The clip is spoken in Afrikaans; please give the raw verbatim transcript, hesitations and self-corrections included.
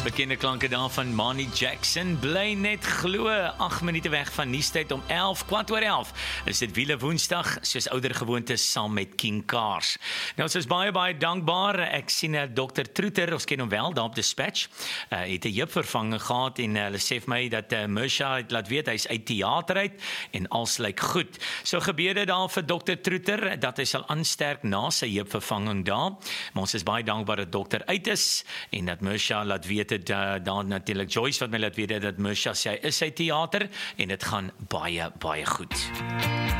Bekende klanke daar van Manny Jackson, bly net glo, agt minute weg van nuustyd om elf, kwart oor elf, is dit wiele woensdag, soos ouder gewoonte saam met King Cars. Nou, ons is baie, baie dankbaar, ek sien uh, dokter Troeter, ons ken hom wel, daar op Dispatch, uh, het 'n heupvervanging gehad, en uh, hulle sê vir my dat uh, Mersha het laat weet, hy is uit theater uit, en alles lyk goed. So gebeur dit daar vir dokter Troeter, dat hy sal aansterk na sy heupvervanging daar, maar ons is baie dankbaar dat dokter uit is, en dat Mersha laat weet, het uh, daar natuurlik Joyce wat my laat weet dat Mersha sê, hy is sy theater, en dit gaan baie, baie goed.